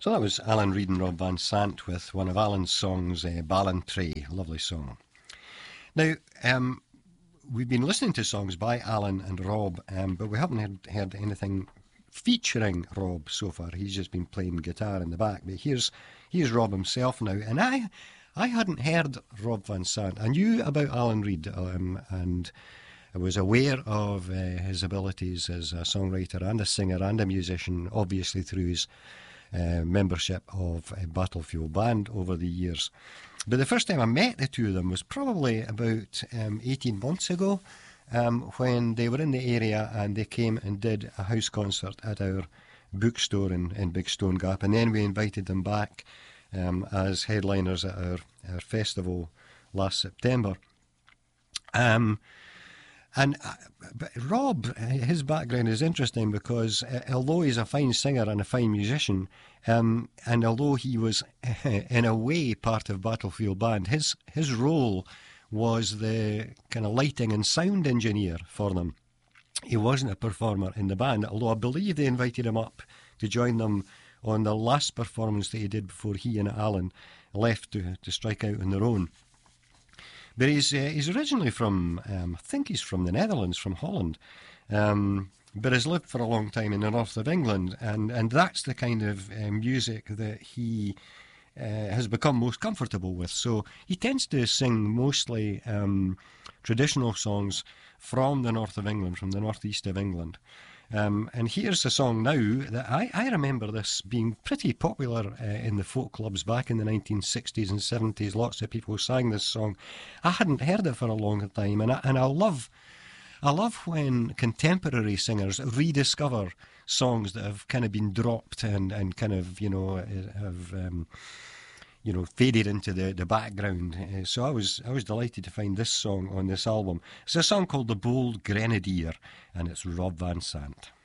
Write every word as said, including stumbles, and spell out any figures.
So that was Alan Reid and Rob Van Sant with one of Alan's songs, uh, Ballantrae. Lovely song. Now, um, we've been listening to songs by Alan and Rob, um, but we haven't heard, heard anything featuring Rob so far. He's just been playing guitar in the back. But here's here's Rob himself now. And I I hadn't heard Rob Van Sant. I knew about Alan Reid, um, and I was aware of uh, his abilities as a songwriter and a singer and a musician, obviously through his Uh, membership of a Battlefield Band over the years. But the first time I met the two of them was probably about um, eighteen months ago, um, when they were in the area and they came and did a house concert at our bookstore in, in Big Stone Gap, and then we invited them back um, as headliners at our, our festival last September. Um, And uh, but Rob, his background is interesting because uh, although he's a fine singer and a fine musician, um, and although he was in a way part of Battlefield Band, his his role was the kind of lighting and sound engineer for them. He wasn't a performer in the band, although I believe they invited him up to join them on the last performance that he did before he and Alan left to, to strike out on their own. But he's uh, he's originally from, um, I think he's from the Netherlands, from Holland, um, but has lived for a long time in the north of England, and, and that's the kind of uh, music that he uh, has become most comfortable with. So he tends to sing mostly um, traditional songs from the north of England, from the northeast of England. Um, and here's a song now that I, I remember this being pretty popular uh, in the folk clubs back in the nineteen sixties and seventies. Lots of people sang this song. I hadn't heard it for a long time, and I, and I love I love when contemporary singers rediscover songs that have kind of been dropped and, and kind of, you know, have um, you know, faded into the, the background. Uh, so I was I was delighted to find this song on this album. It's a song called The Bold Grenadier, and it's Rob Van Sant.